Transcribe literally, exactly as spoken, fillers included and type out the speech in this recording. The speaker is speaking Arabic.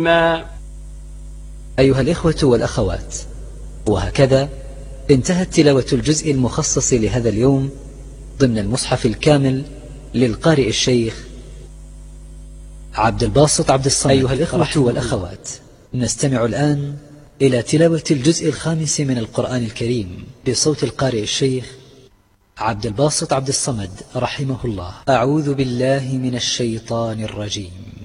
ما أيها الإخوة والأخوات، وهكذا انتهت تلاوة الجزء المخصص لهذا اليوم ضمن المصحف الكامل للقارئ الشيخ عبد الباسط عبد الصمد. أيها الإخوة والأخوات، نستمع الآن إلى تلاوة الجزء الخامس من القرآن الكريم بصوت القارئ الشيخ عبد الباسط عبد الصمد رحمه الله. أعوذ بالله من الشيطان الرجيم.